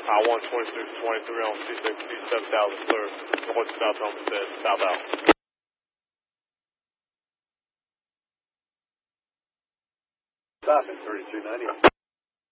I-1 2623 on C6C 7000 clear. North South Homestead, southbound. Stop at 3290.